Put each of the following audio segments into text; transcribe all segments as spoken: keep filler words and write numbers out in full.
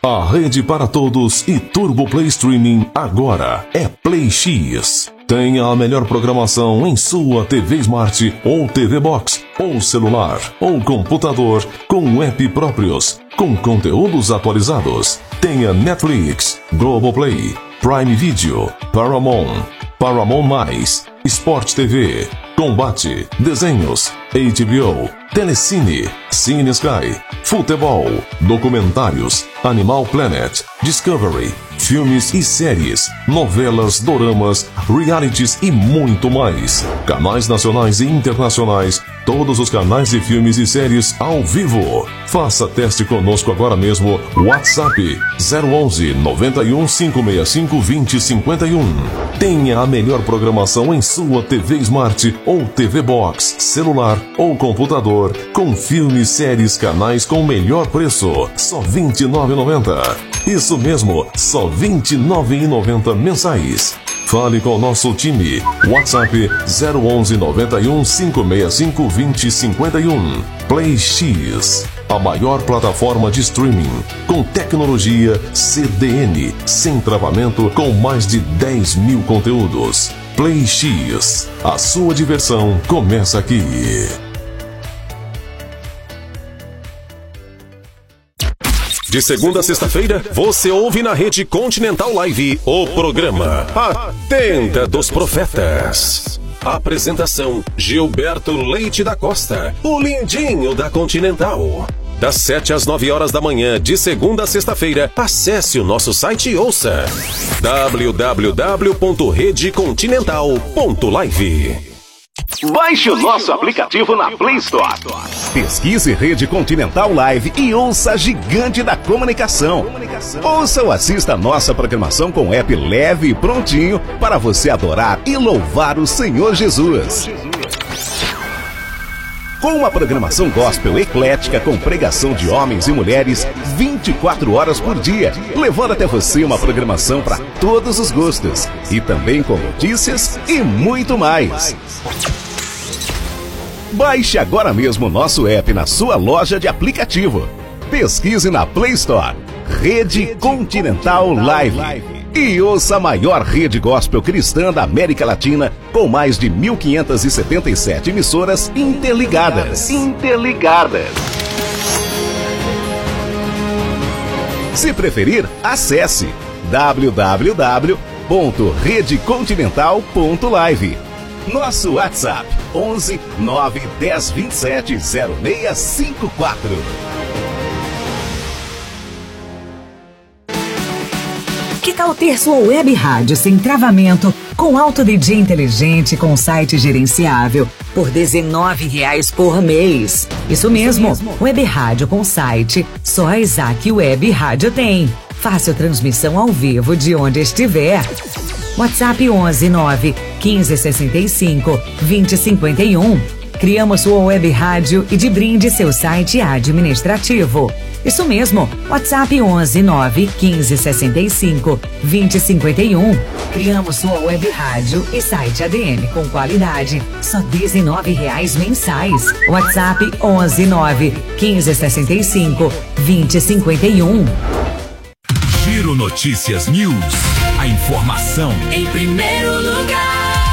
A rede para todos e Turbo Play Streaming agora é Play X. Tenha a melhor programação em sua T V Smart ou T V Box, ou celular, ou computador, com app próprios, com conteúdos atualizados. Tenha Netflix, Globoplay, Prime Video, Paramount, Paramount Mais, Sport T V, Combate, Desenhos, H B O, Telecine, Cine Sky, Futebol, Documentários, Animal Planet, Discovery, filmes e séries, novelas, doramas, realities e muito mais. Canais nacionais e internacionais, todos os canais de filmes e séries ao vivo. Faça teste conosco agora mesmo. WhatsApp zero onze, noventa e um, cinco seis cinco, vinte, cinquenta e um. Tenha a melhor programação em sua T V Smart ou T V Box, celular ou computador, com filmes, séries, canais com melhor preço, só vinte e nove reais e noventa centavos. Isso mesmo, só vinte e nove reais e noventa centavos mensais. Fale com o nosso time. WhatsApp zero onze, noventa e um, cinco seis cinco, vinte, cinquenta e um. Play X, a maior plataforma de streaming, com tecnologia C D N, sem travamento, com mais de dez mil conteúdos. Play X, a sua diversão começa aqui. De segunda a sexta-feira, você ouve na Rede Continental Live o programa A Tenda dos Profetas. Apresentação: Gilberto Leite da Costa, o lindinho da Continental. Das sete às nove horas da manhã, de segunda a sexta-feira, acesse o nosso site e ouça w w w ponto rede continental ponto live. Baixe o nosso aplicativo na Play Store. Pesquise Rede Continental Live e ouça a gigante da comunicação. Ouça ou assista a nossa programação com app leve e prontinho para você adorar e louvar o Senhor Jesus. Com uma programação gospel eclética com pregação de homens e mulheres vinte e quatro horas por dia, levando até você uma programação para todos os gostos e também com notícias e muito mais. Baixe agora mesmo o nosso app na sua loja de aplicativo. Pesquise na Play Store Rede Continental Live e ouça a maior rede gospel cristã da América Latina, com mais de mil quinhentas e setenta e sete emissoras interligadas. Interligadas. Se preferir, acesse w w w ponto rede continental ponto live. Nosso WhatsApp onze, nove, dez, vinte e sete, zero seis cinco quatro. Que tal ter sua web rádio sem travamento, com alto D J inteligente, com site gerenciável, por dezenove reais por mês? Isso mesmo, Isso mesmo. Web rádio com site, só a Isaac Web Rádio tem. Fácil transmissão ao vivo de onde estiver. WhatsApp onze, nove, quinze, sessenta e cinco, vinte, cinquenta e um. Criamos sua web rádio e de brinde seu site administrativo. Isso mesmo, WhatsApp onze, nove, quinze, sessenta e cinco, vinte, cinquenta e um. Criamos sua web rádio e site A D M com qualidade, só dezenove reais mensais. WhatsApp onze, nove, quinze, sessenta e cinco, vinte, cinquenta e um. Giro Notícias News. A informação em primeiro lugar.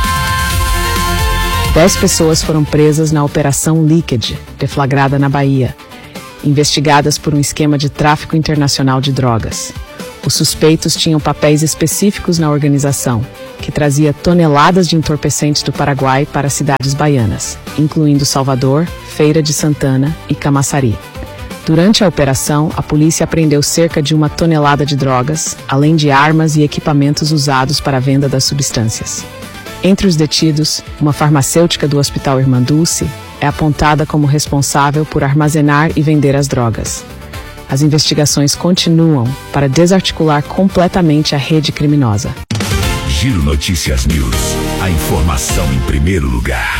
Dez pessoas foram presas na Operação Liquid, deflagrada na Bahia, investigadas por um esquema de tráfico internacional de drogas. Os suspeitos tinham papéis específicos na organização, que trazia toneladas de entorpecentes do Paraguai para cidades baianas, incluindo Salvador, Feira de Santana e Camaçari. Durante a operação, a polícia apreendeu cerca de uma tonelada de drogas, além de armas e equipamentos usados para a venda das substâncias. Entre os detidos, uma farmacêutica do Hospital Irmã Dulce é apontada como responsável por armazenar e vender as drogas. As investigações continuam para desarticular completamente a rede criminosa. Giro Notícias News. A informação em primeiro lugar.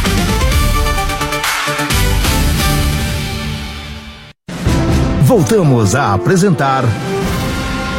Voltamos a apresentar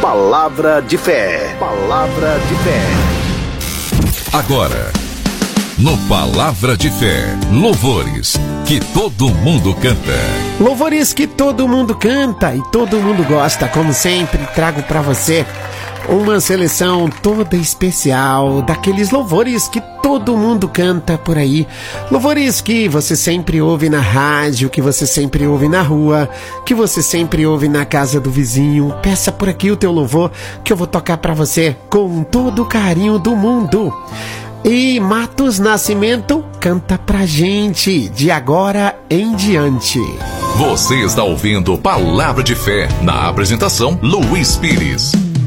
Palavra de Fé. Palavra de Fé. Agora, no Palavra de Fé. Louvores que todo mundo canta. Louvores que todo mundo canta e todo mundo gosta. Como sempre, trago para você uma seleção toda especial daqueles louvores que todo mundo canta por aí. Louvores que você sempre ouve na rádio, que você sempre ouve na rua, que você sempre ouve na casa do vizinho. Peça por aqui o teu louvor que eu vou tocar para você com todo o carinho do mundo. E Matos Nascimento canta pra gente de agora em diante. Você está ouvindo Palavra de Fé, na apresentação Luiz Pires.